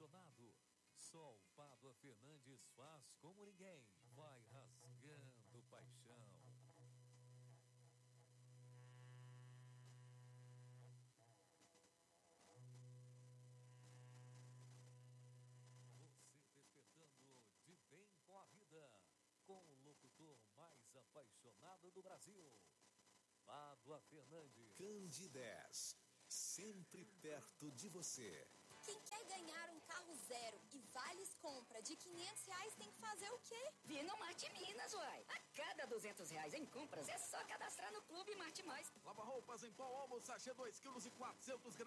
apaixonado. Só o Pádua Fernandes faz como ninguém. Vai rasgando paixão. Você despertando de bem com a vida. Com o locutor mais apaixonado do Brasil, Pádua Fernandes. Candidez, sempre perto de você. Quem quer ganhar um carro zero e vales compra de R$500 tem que fazer o quê? Vir no Marte Minas, uai. A cada R$200 em compras é só cadastrar no Clube Marte Mais. Lava roupas em pó, Omo, sachê 2 kg e 400 gramas.